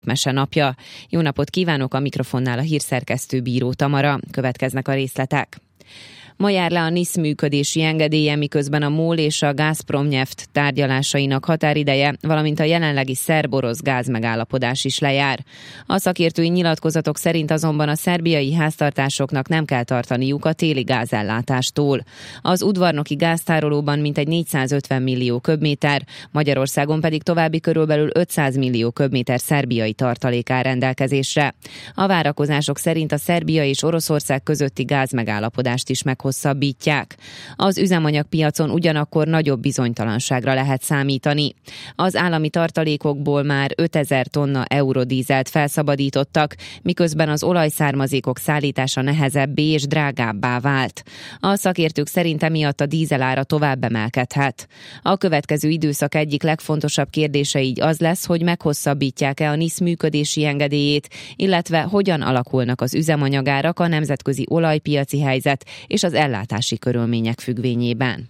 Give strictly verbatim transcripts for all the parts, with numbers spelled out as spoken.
Mese napja. Jó napot kívánok, a mikrofonnál a hírszerkesztő Bíró Tamara. Következnek a részletek. Ma jár le a NISZ működési engedélye, miközben a MOL és a Gazprom-Neft tárgyalásainak határideje, valamint a jelenlegi szerb-orosz gázmegállapodás is lejár. A szakértői nyilatkozatok szerint azonban a szerbiai háztartásoknak nem kell tartaniuk a téli gázellátástól. Az udvarnoki gáztárolóban mintegy négyszázötven millió köbméter, Magyarországon pedig további körülbelül ötszáz millió köbméter szerbiai tartalék áll rendelkezésre. A várakozások szerint a Szerbia és Oroszország közötti gázmegállapodást is meghosszabbítják. hosszabbítják. Az üzemanyagpiacon ugyanakkor nagyobb bizonytalanságra lehet számítani. Az állami tartalékokból már ötezer tonna eurodízelt felszabadítottak, miközben az olajszármazékok szállítása nehezebbé és drágábbá vált. A szakértők szerint emiatt a dízel ára tovább emelkedhet. A következő időszak egyik legfontosabb kérdése így az lesz, hogy meghosszabbítják-e a NISZ működési engedélyét, illetve hogyan alakulnak az üzemanyagárak, a nemzetközi olajpiaci helyzet és az ellátási körülmények függvényében.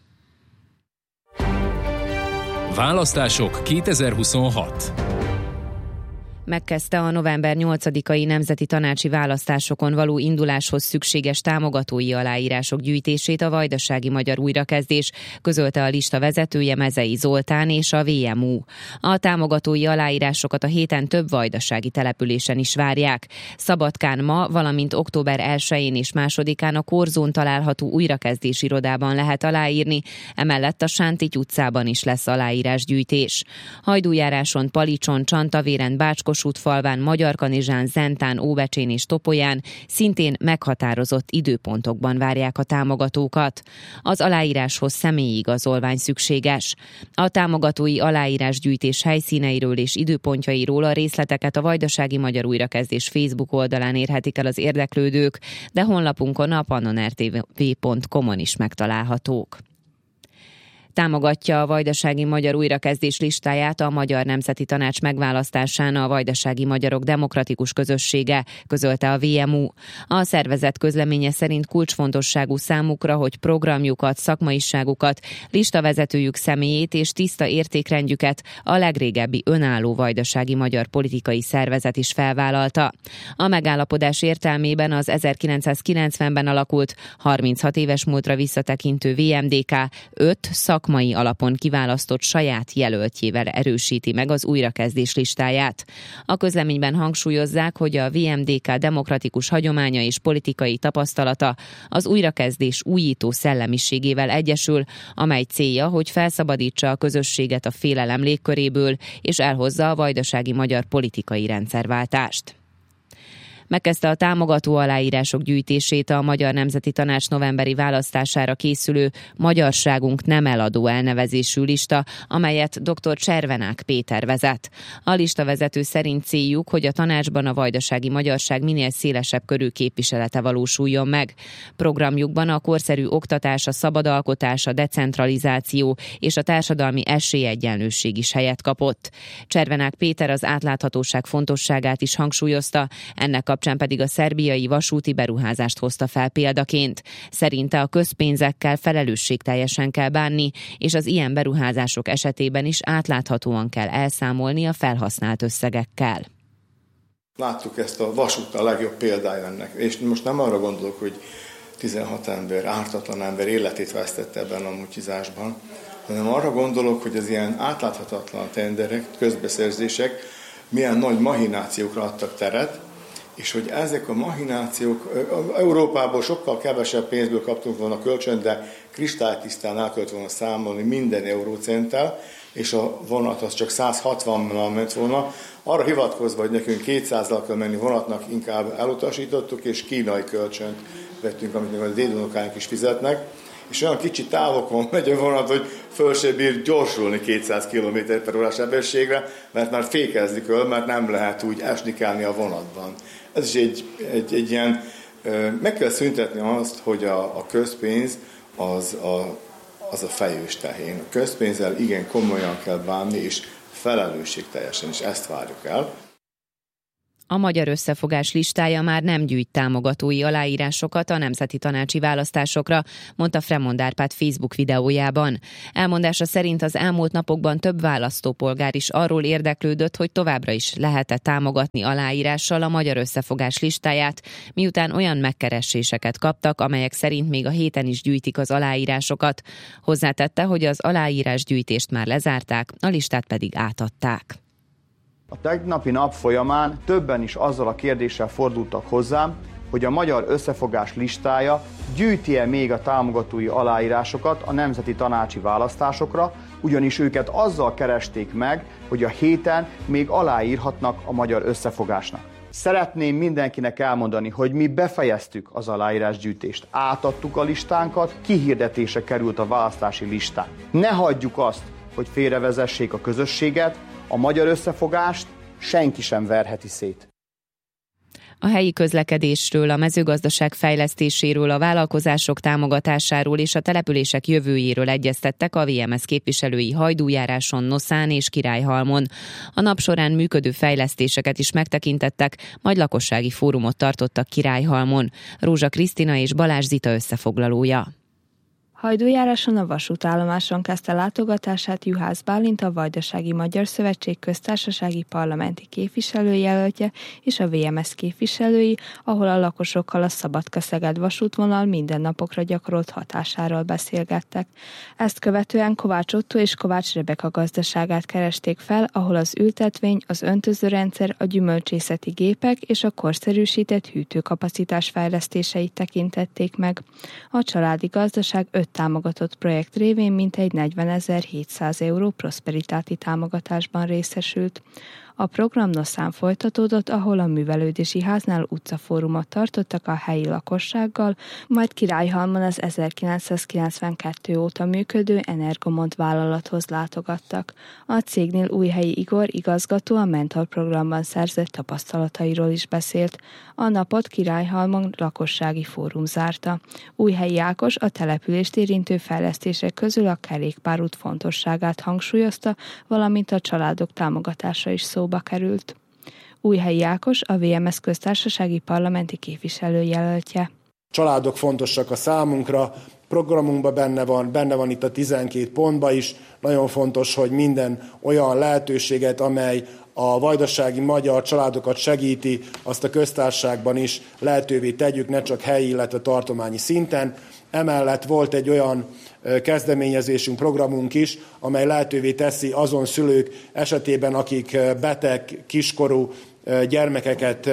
Választások kétezer-huszonhat. Megkezdte a november nyolcadikai nemzeti tanácsi választásokon való induláshoz szükséges támogatói aláírások gyűjtését a Vajdasági Magyar Újrakezdés, közölte a lista vezetője, Mezei Zoltán és a vé em u. A támogatói aláírásokat a héten több vajdasági településen is várják. Szabadkán ma, valamint október elsején és másodikán a Korzón található újrakezdés irodában lehet aláírni, emellett a Sántigy utcában is lesz aláírásgyűjtés. Hajdújáráson, Palicson, Csantavéren, Bácskos útfalván, Magyarkanizsán, Zentán, Óbecsén és Topolyán szintén meghatározott időpontokban várják a támogatókat. Az aláíráshoz személyi igazolvány szükséges. A támogatói aláírásgyűjtés helyszíneiről és időpontjairól a részleteket a Vajdasági Magyar Újrakezdés Facebook oldalán érhetik el az érdeklődők, de honlapunkon, a pannon er té vé pont com-on is megtalálhatók. Támogatja a Vajdasági Magyar Újrakezdés listáját a Magyar Nemzeti Tanács megválasztásán a Vajdasági Magyarok Demokratikus Közössége, közölte a vé em u. A szervezet közleménye szerint kulcsfontosságú számukra, hogy programjukat, szakmaiságukat, listavezetőjük személyét és tiszta értékrendjüket a legrégebbi önálló vajdasági magyar politikai szervezet is felvállalta. A megállapodás értelmében az ezerkilencszázkilencvenben alakult, harminchat éves múltra visszatekintő vé em dé ká öt szak szakmai alapon kiválasztott saját jelöltjével erősíti meg az újrakezdés listáját. A közleményben hangsúlyozzák, hogy a vé em dé ká demokratikus hagyománya és politikai tapasztalata az újrakezdés újító szellemiségével egyesül, amely célja, hogy felszabadítsa a közösséget a félelem légköréből és elhozza a vajdasági magyar politikai rendszerváltást. Megkezdte a támogató aláírások gyűjtését a Magyar Nemzeti Tanács novemberi választására készülő Magyarságunk nem eladó elnevezésű lista, amelyet dr. Cservenák Péter vezet. A listavezető szerint céljuk, hogy a tanácsban a vajdasági magyarság minél szélesebb körű képviselete valósuljon meg. Programjukban a korszerű oktatás, a szabad alkotás, a decentralizáció és a társadalmi esélyegyenlőség is helyet kapott. Cservenák Péter az átláthatóság fontosságát is hangsúlyozta, ennek kapcsán pedig a szerbiai vasúti beruházást hozta fel példaként. Szerinte a közpénzekkel felelősségteljesen kell bánni, és az ilyen beruházások esetében is átláthatóan kell elszámolni a felhasznált összegekkel. Láttuk ezt a vasút a legjobb példája ennek, és most nem arra gondolok, hogy tizenhat ember, ártatlan ember életét vesztette ebben a mutyizásban, hanem arra gondolok, hogy az ilyen átláthatatlan tenderek, közbeszerzések milyen nagy mahinációkra adtak teret, és hogy ezek a mahinációk, Európából sokkal kevesebb pénzből kaptunk volna kölcsön, de kristálytisztán el kellett volna számolni minden eurócenttel, és a vonat az csak száz hatvannal ment volna. Arra hivatkozva, hogy nekünk kétszázzal kell menni vonatnak, inkább elutasítottuk, és kínai kölcsönt vettünk, amit még a dédunokáink is fizetnek. És olyan kicsi távokon megy a vonat, hogy föl se bír gyorsulni kétszáz kilométer per órás sebességre, mert már fékezni kell, mert nem lehet úgy esnikálni a vonatban. Ez is egy, egy, egy ilyen, meg kell szüntetni azt, hogy a, a közpénz az a, az a fejős tehén. A közpénzzel igen komolyan kell bánni, és felelősségteljesen is ezt várjuk el. A Magyar Összefogás listája már nem gyűjt támogatói aláírásokat a nemzeti tanácsi választásokra, mondta Fremond Árpád Facebook videójában. Elmondása szerint az elmúlt napokban több választópolgár is arról érdeklődött, hogy továbbra is lehet-e támogatni aláírással a Magyar Összefogás listáját, miután olyan megkereséseket kaptak, amelyek szerint még a héten is gyűjtik az aláírásokat. Hozzátette, hogy az aláírásgyűjtést már lezárták, a listát pedig átadták. A tegnapi nap folyamán többen is azzal a kérdéssel fordultak hozzám, hogy a Magyar Összefogás listája gyűjti-e még a támogatói aláírásokat a nemzeti tanácsi választásokra, ugyanis őket azzal keresték meg, hogy a héten még aláírhatnak a Magyar Összefogásnak. Szeretném mindenkinek elmondani, hogy mi befejeztük az aláírásgyűjtést, átadtuk a listánkat, kihirdetése került a választási listán. Ne hagyjuk azt, hogy félrevezessék a közösséget, a Magyar Összefogást senki sem verheti szét. A helyi közlekedésről, a mezőgazdaság fejlesztéséről, a vállalkozások támogatásáról és a települések jövőjéről egyeztettek a vé em es képviselői Hajdújáráson, Noszán és Királyhalmon. A nap során működő fejlesztéseket is megtekintettek, majd lakossági fórumot tartottak Királyhalmon. Rózsa Krisztina és Balázs Zita összefoglalója. Hajdújáráson a vasútállomáson kezdte látogatását Juhász Bálint, a Vajdasági Magyar Szövetség köztársasági parlamenti képviselőjelöltje és a vé em es képviselői, ahol a lakosokkal a Szabadka-Szeged vasútvonal mindennapokra gyakorolt hatásáról beszélgettek. Ezt követően Kovács Ottó és Kovács Rebeka gazdaságát keresték fel, ahol az ültetvény, az öntözőrendszer, a gyümölcsészeti gépek és a korszerűsített hűtőkapacitás fejlesztéseit tekintették meg. A családi gazdaság öt támogatott projekt révén mintegy negyvenezer-hétszáz euró prosperitáti támogatásban részesült. A program Noszán folytatódott, ahol a művelődési háznál utcafórumot tartottak a helyi lakossággal, majd Királyhalmon az ezerkilencszázkilencvenkettő óta működő Energomont vállalathoz látogattak. A cégnél Újhelyi Igor igazgató a Mentor programban szerzett tapasztalatairól is beszélt. A napot Királyhalmon lakossági fórum zárta. Újhelyi Ákos a települést érintő fejlesztések közül a kerékpárút fontosságát hangsúlyozta, valamint a családok támogatása is szóba került. Újhelyi Ákos a vé em es köztársasági parlamenti képviselőjelöltje. Családok fontosak a számunkra, programunkban benne van, benne van itt a tizenkét pontban is. Nagyon fontos, hogy minden olyan lehetőséget, amely a vajdasági magyar családokat segíti, azt a köztársaságban is lehetővé tegyük, ne csak helyi, illetve tartományi szinten. Emellett volt egy olyan kezdeményezésünk, programunk is, amely lehetővé teszi azon szülők esetében, akik beteg, kiskorú gyermekeket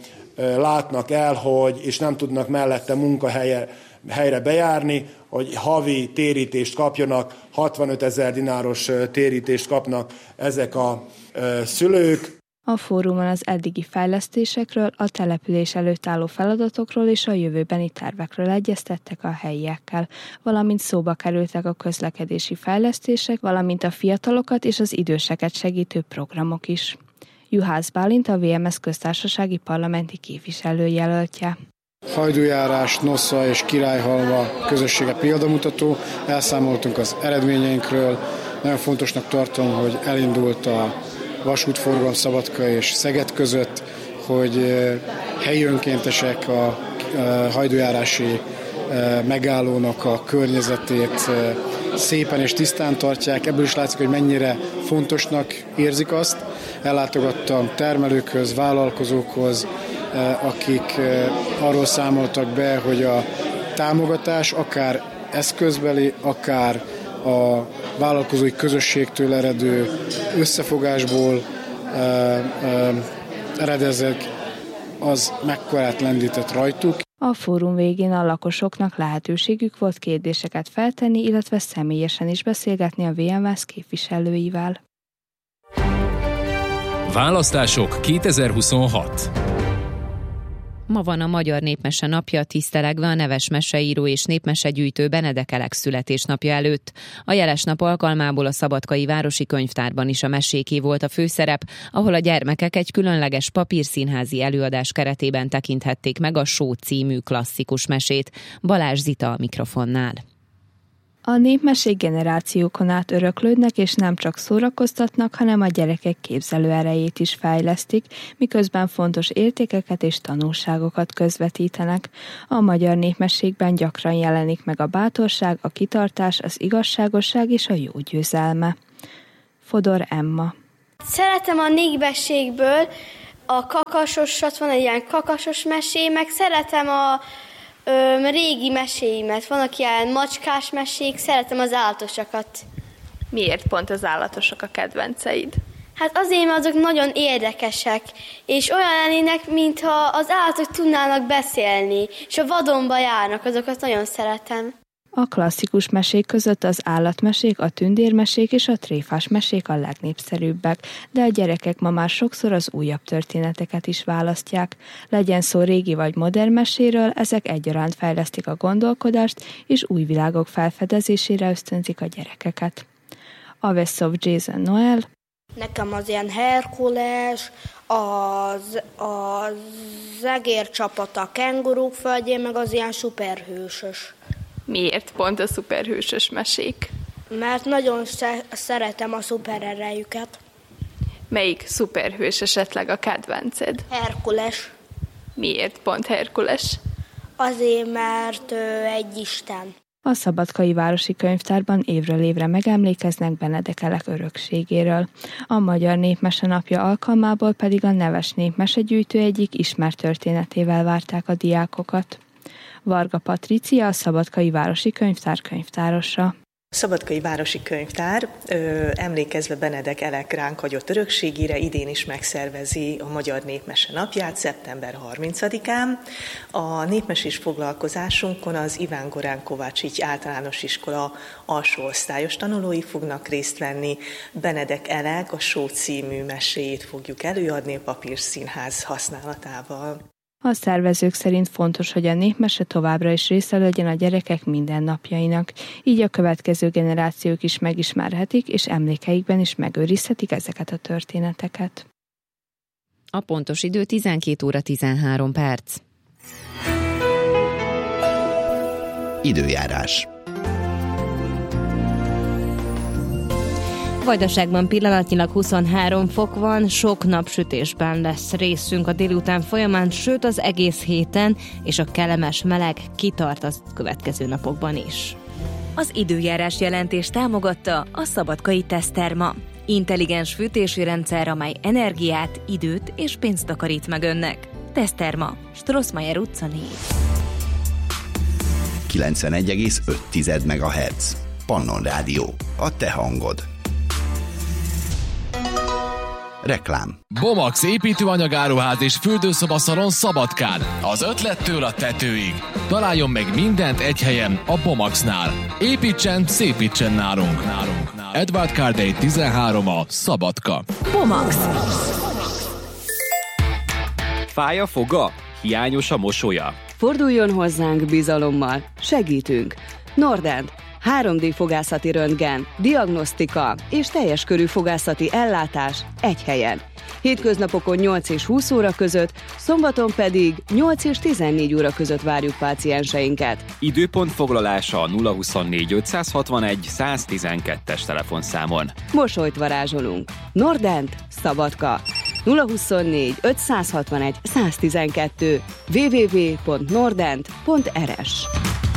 látnak el, hogy, és nem tudnak mellette munkahelyre helyre bejárni, hogy havi térítést kapjanak, hatvanötezer dináros térítést kapnak ezek a szülők. A fórumon az eddigi fejlesztésekről, a település előtt álló feladatokról és a jövőbeni tervekről egyeztettek a helyiekkel, valamint szóba kerültek a közlekedési fejlesztések, valamint a fiatalokat és az időseket segítő programok is. Juhász Bálint a vé em es köztársasági parlamenti képviselőjelöltje. Hajdújárás, Nosza és Királyhalma közössége példamutató. Elszámoltunk az eredményeinkről. Nagyon fontosnak tartom, hogy elindult a vasútforgalom Szabadka és Szeged között, hogy helyi önkéntesek a hajdújárási megállónak a környezetét szépen és tisztán tartják. Ebből is látszik, hogy mennyire fontosnak érzik azt. Ellátogattam termelőkhöz, vállalkozókhoz, akik arról számoltak be, hogy a támogatás akár eszközbeli, akár a vállalkozói közösségtől eredő összefogásból eredezek, az mekkorát lendített rajtuk. A fórum végén a lakosoknak lehetőségük volt kérdéseket feltenni, illetve személyesen is beszélgetni a vé em es képviselőivel. Választások kétezer-huszonhat. Ma van a Magyar Népmese napja, tisztelegve a neves meseíró és népmesegyűjtő Benedek Elek születésnapja előtt. A jeles nap alkalmából a Szabadkai Városi Könyvtárban is a meséké volt a főszerep, ahol a gyermekek egy különleges papírszínházi előadás keretében tekinthették meg a Só című klasszikus mesét. Balázs Zita a mikrofonnál. A népmesék generációkon át öröklődnek, és nem csak szórakoztatnak, hanem a gyerekek képzelőerejét is fejlesztik, miközben fontos értékeket és tanulságokat közvetítenek. A magyar népmesékben gyakran jelenik meg a bátorság, a kitartás, az igazságosság és a jó győzelme. Fodor Emma. Szeretem a népmesékből a kakasosat, van egy ilyen kakasos mesé, meg szeretem a Ö, régi meséimet, vannak ilyen macskás mesék, szeretem az állatosokat. Miért pont az állatosok a kedvenceid? Hát azért, mert azok nagyon érdekesek, és olyan lennének, mintha az állatok tudnának beszélni, és a vadonba járnak, azokat nagyon szeretem. A klasszikus mesék között az állatmesék, a tündérmesék és a tréfás mesék a legnépszerűbbek, de a gyerekek ma már sokszor az újabb történeteket is választják. Legyen szó régi vagy modern meséről, ezek egyaránt fejlesztik a gondolkodást, és új világok felfedezésére ösztönzik a gyerekeket. Aves of Jason Noel. Nekem az ilyen Herkules, az, az egércsapat a kenguruk földjén, meg az ilyen szuperhősös. Miért pont a szuperhősös mesék? Mert nagyon sze- szeretem a szupererejüket. Melyik szuperhős esetleg a kedvenced? Herkules. Miért pont Herkules? Azért, mert ő egy isten. A Szabadkai Városi Könyvtárban évről évre megemlékeznek Benedek Elek örökségéről. A Magyar Népmese Napja alkalmából pedig a neves népmesegyűjtő egyik ismert történetével várták a diákokat. Varga Patricia, a Szabadkai Városi Könyvtár könyvtárosa. A Szabadkai Városi Könyvtár ö, emlékezve Benedek Elek ránk hagyott örökségére idén is megszervezi a Magyar Népmese Napját szeptember harmincadikán. A népmesés foglalkozásunkon az Iván Gorán Kovácsics általános iskola alsó osztályos tanulói fognak részt venni. Benedek Elek a Só című meséjét fogjuk előadni a Papírszínház használatával. A szervezők szerint fontos, hogy a népmese továbbra is része legyen a gyerekek mindennapjainak, így a következő generációk is megismerhetik, és emlékeikben is megőrizhetik ezeket a történeteket. A pontos idő tizenkét óra tizenhárom perc. Időjárás. Vajdaságban pillanatnyilag huszonhárom fok van, sok napsütésben lesz részünk a délután folyamán, sőt az egész héten, és a kellemes meleg kitart az következő napokban is. Az időjárás jelentés támogatta a Szabadkai Teszterma. Intelligens fűtési rendszer, amely energiát, időt és pénzt takarít meg önnek. Teszterma, Strossmayer utca négy. kilencvenegy egész öt megahertz. Pannon Rádió. A te hangod. Reklám. Bomax építőanyagáruház és fürdőszobaszalon Szabadkán. Az ötlettől a tetőig. Találjon meg mindent egy helyen a Bomaxnál. Építsen, szépítsen nálunk. nálunk. Edward Cardey tizenhárom a Szabadka. Bomax. Fáj a foga? Hiányos a mosolya? Forduljon hozzánk bizalommal. Segítünk. Nordent. három dé fogászati röntgen, diagnosztika és teljes körű fogászati ellátás egy helyen. Hétköznapokon nyolc és húsz óra között, szombaton pedig nyolc és tizennégy óra között várjuk pácienseinket. Időpont foglalása a nulla huszonnégy ötszázhatvanegy száztizenkettes telefonszámon. Mosolyt varázsolunk. Nordent, Szabadka. nulla huszonnégy ötszázhatvanegy száztizenkettő double-u double-u double-u pont nordent pont er es.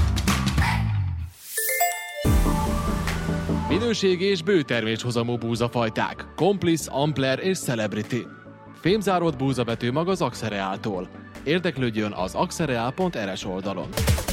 Minőségi és bőterméshozamú búzafajták. Complice, Ampler és Celebrity. Fémzáródott búzabető mag az Axereáltól. Érdeklődjön az axereál pont er es oldalon.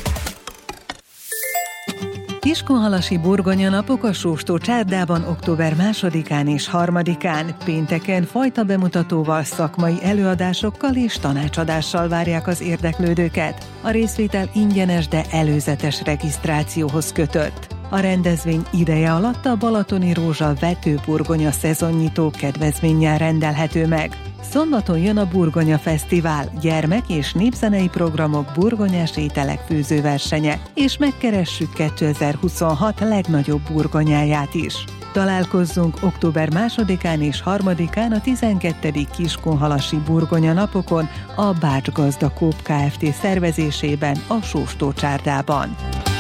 Kiskunhalasi burgonya napok a Sóstó csárdában október másodikán és harmadikán, pénteken fajta bemutatóval, szakmai előadásokkal és tanácsadással várják az érdeklődőket. A részvétel ingyenes, de előzetes regisztrációhoz kötött. A rendezvény ideje alatt a Balatoni Rózsa vetőburgonya szezonnyitó kedvezménnyel rendelhető meg. Szombaton jön a Burgonya Fesztivál, gyermek- és népzenei programok, burgonyás ételek főzőversenye, és megkeressük kétezer-huszonhat legnagyobb burgonyáját is. Találkozzunk október másodikán és harmadikán a tizenkettedik Kiskunhalasi burgonya napokon a Bács Gazda Coop Kft. Szervezésében a Sóstó csárdában.